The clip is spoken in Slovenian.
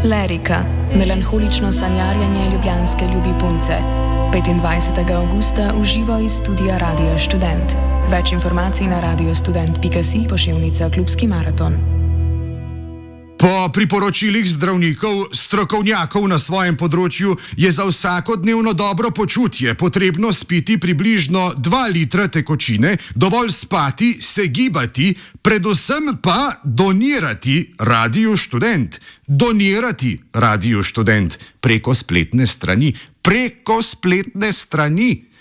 Lirika, melanholično sanjarjanje ljubljanske ljubi punce. 25. avgusta uživo iz studia Radia Študent. Več informacij na radiostudent.si / Klubski maraton. Po priporočilih zdravnikov, strokovnjakov na svojem področju je za vsakodnevno dobro počutje potrebno spiti približno 2 litra tekočine, dovolj spati, se gibati, predvsem pa donirati Radiu Študent. Donirati Radiu Študent preko spletne strani. Preko spletne strani.